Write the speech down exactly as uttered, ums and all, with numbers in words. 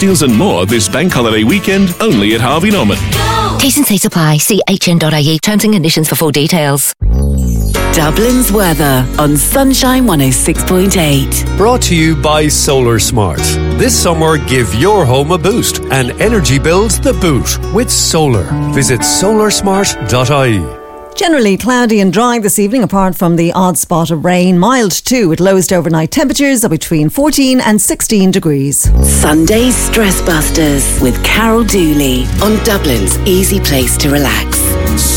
deals and more this bank holiday weekend only at Harvey Norman. T's and C's apply. See h n dot i e terms and conditions for full details. Dublin's weather on Sunshine one oh six point eight. Brought to you by Solar Smart. This summer, give your home a boost and energy bills the boot with solar. Visit solar smart dot i e. Generally cloudy and dry this evening, apart from the odd spot of rain. Mild too, with lowest overnight temperatures of between fourteen and sixteen degrees. Sunday's Stress Busters with Carol Dooley on Dublin's easy place to relax.